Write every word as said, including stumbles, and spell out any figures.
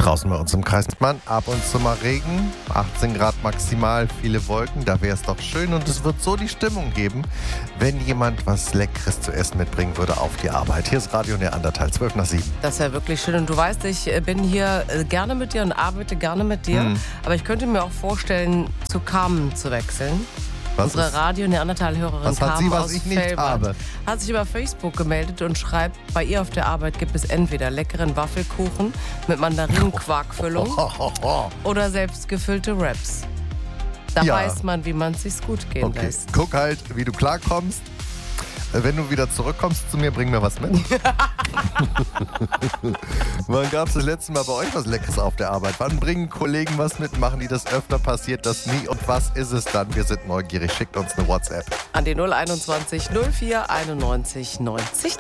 Draußen bei uns im Kreis Mann, ab und zu mal Regen, achtzehn Grad maximal, viele Wolken, da wäre es doch schön und es wird so die Stimmung geben, wenn jemand was Leckeres zu essen mitbringen würde auf die Arbeit. Hier ist Radio Neandertal, zwölf nach sieben. Das wäre wirklich schön und du weißt, ich bin hier gerne mit dir und arbeite gerne mit dir, hm. aber ich könnte mir auch vorstellen, zu Carmen zu wechseln. Was Unsere ist? Radio-Neandertal-Hörerin Was hat Carmen sie, was aus ich nicht Fellbad habe? Hat sich über Facebook gemeldet und schreibt, bei ihr auf der Arbeit gibt es entweder leckeren Waffelkuchen mit Mandarinenquarkfüllung oder selbstgefüllte Wraps. Da Ja. weiß man, wie man es sich gut gehen Okay, lässt. guck halt, wie du klarkommst. Wenn du wieder zurückkommst zu mir, bring mir was mit. Wann gab es das letzte Mal bei euch was Leckeres auf der Arbeit? Wann bringen Kollegen was mit? Machen die das öfter? Passiert das nie? Und was ist es dann? Wir sind neugierig. Schickt uns eine WhatsApp. An die null einundzwanzig null vier einundneunzig neunzig